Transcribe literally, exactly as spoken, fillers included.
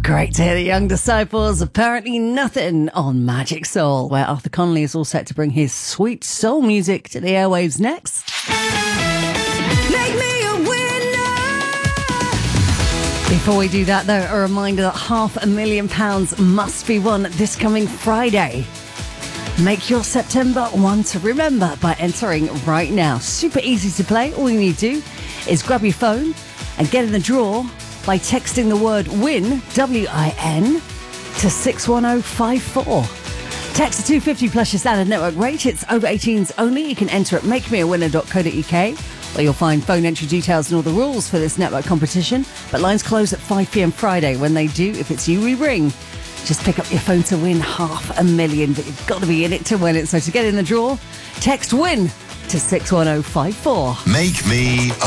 Great to hear the Young Disciples. Apparently Nothing on Magic Soul, where Arthur Conley is all set to bring his sweet soul music to the airwaves next. Make me a winner! Before we do that, though, a reminder that half a million pounds must be won this coming Friday. Make your September one to remember by entering right now. Super easy to play. All you need to do is grab your phone and get in the draw by texting the word WIN, W I N, to six one oh five four. Text to two fifty plus your standard network rate. It's over eighteens only. You can enter at make me a winner dot co dot uk, where you'll find phone entry details and all the rules for this network competition. But lines close at five p.m. Friday. When they do, if it's you we ring. Just pick up your phone to win half a million, but you've got to be in it to win it. So to get in the draw, text WIN to six one oh five four. Make me